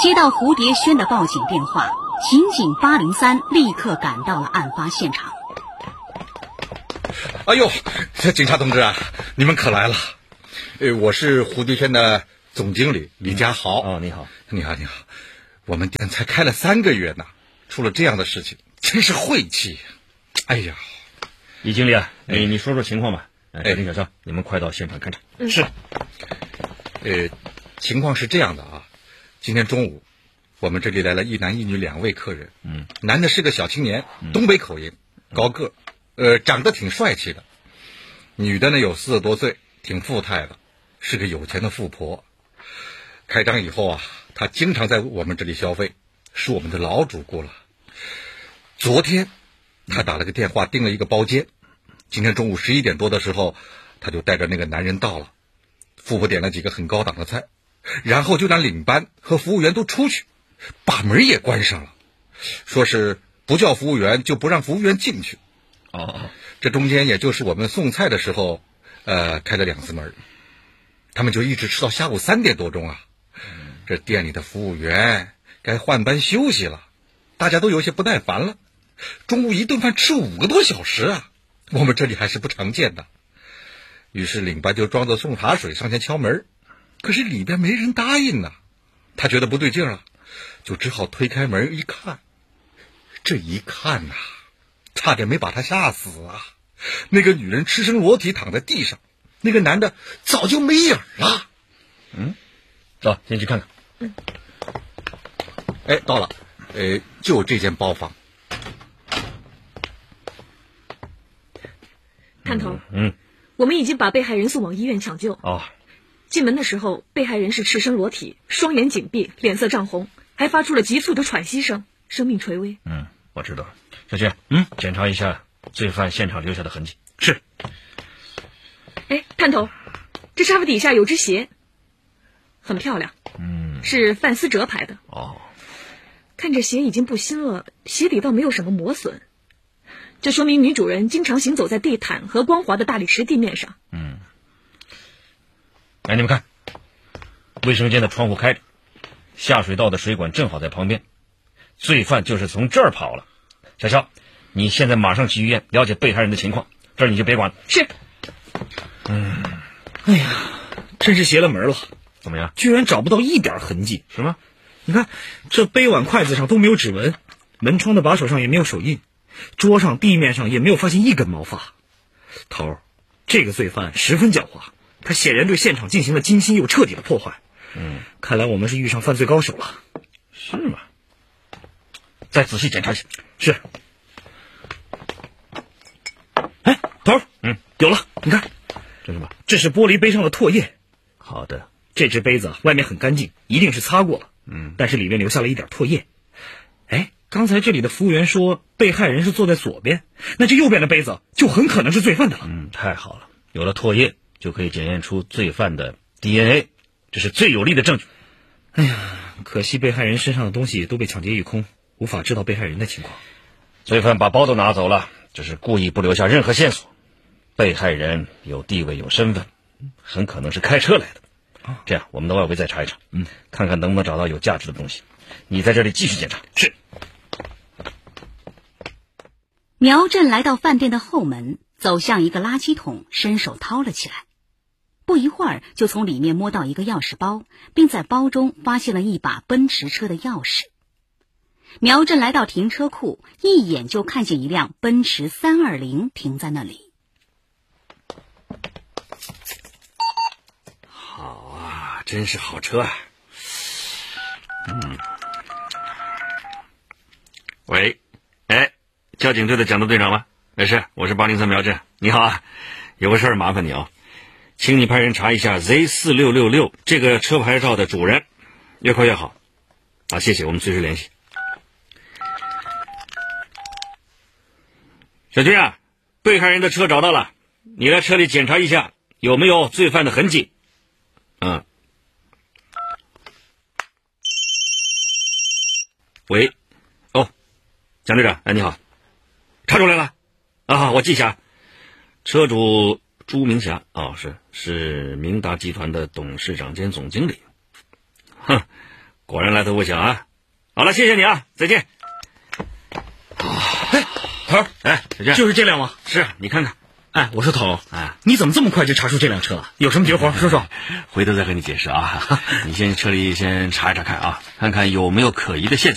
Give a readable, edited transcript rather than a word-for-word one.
接到胡蝶轩的报警电话，刑警803立刻赶到了案发现场。 哎呦，警察同志啊，你们可来了！我是胡蝶轩的总经理李家豪。 哦，你好， 你好。我们店才开了3个月呢，出了这样的事情，真是晦气。哎呀， 李经理啊，你说说情况吧。林小张，你们快到现场勘查。 是。情况是这样的啊，今天中午我们这里来了一男一女2位客人。男的是个小青年，东北口音，高个，长得挺帅气的。女的呢有40多岁，挺富态的，是个有钱的富婆。开张以后啊，她经常在我们这里消费，是我们的老主顾了。昨天她打了个电话订了一个包间，今天中午11点多的时候，她就带着那个男人到了。富婆点了几个很高档的菜，然后就让领班和服务员都出去，把门也关上了，说是不叫服务员就不让服务员进去。这中间也就是我们送菜的时候开了2次门，他们就一直吃到下午3点多钟啊。这店里的服务员该换班休息了，大家都有些不耐烦了。中午一顿饭吃5个多小时啊，我们这里还是不常见的。于是领班就装作送茶水上前敲门，可是里边没人答应呢。他觉得不对劲了，就只好推开门一看。这一看啊，差点没把他吓死啊！那个女人赤身裸体躺在地上，那个男的早就没影了。 走，先去看看。 到了，就这间包房。 探头，我们已经把被害人送往医院抢救。进门的时候，被害人是赤身裸体，双眼紧闭，脸色涨红，还发出了急促的喘息声，生命垂危。 我知道。小娟，检查一下罪犯现场留下的痕迹。 是。 探头，这沙发底下有只鞋，很漂亮，是范思哲牌的。看着鞋已经不新了，鞋底倒没有什么磨损，这说明女主人经常行走在地毯和光滑的大理石地面上。 来，你们看，卫生间的窗户开着，下水道的水管正好在旁边，罪犯就是从这儿跑了。小肖，你现在马上去医院了解被害人的情况，这儿你就别管了。 是。 哎呀，真是邪了门了！ 怎么样？ 居然找不到一点痕迹。 什么？ 你看，这杯碗筷子上都没有指纹，门窗的把手上也没有手印，桌上地面上也没有发现一根毛发。头，这个罪犯十分狡猾，他显然对现场进行了精心又彻底的破坏。看来我们是遇上犯罪高手了。 是吗？再仔细检查一下。 是。头，有了，你看， 这是什么？ 这是玻璃杯上的唾液。 好的， 这只杯子外面很干净，一定是擦过了。但是里面留下了一点唾液。刚才这里的服务员说被害人是坐在左边，那这右边的杯子就很可能是罪犯的了。 太好了，有了唾液就可以检验出罪犯的 DNA， 这是最有力的证据。 可惜被害人身上的东西都被抢劫一空，无法知道被害人的情况。 罪犯把包都拿走了，这是故意不留下任何线索。被害人有地位有身份，很可能是开车来的。这样我们到外围再查一查，看看能不能找到有价值的东西。你在这里继续检查。 是。 苗振来到饭店的后门，走向一个垃圾桶，伸手掏了起来。不一会儿就从里面摸到一个钥匙包，并在包中发现了一把奔驰车的钥匙。苗振来到停车库，一眼就看见一辆奔驰320停在那里。 好啊，真是好车啊。喂，交警队的蒋队队长吗？是，我是803苗振。你好啊，有个事儿麻烦你啊，请你派人查一下 Z4666 这个车牌照的主人，越快越好。谢谢，我们随时联系。小军啊，被害人的车找到了，你来车里检查一下有没有罪犯的痕迹。喂，蒋队长，你好，查出来了我记下，车主朱明霞是明达集团的董事长兼总经理。 果然来头不小啊！好了，谢谢你啊，再见。 哎，头， 哎，小娟， 就是这辆吗？ 是，你看看。 哎，我说头，你怎么这么快就查出这辆车了？有什么绝活？说说。 回头再和你解释啊。你先车里先查一查看啊，看看有没有可疑的线索。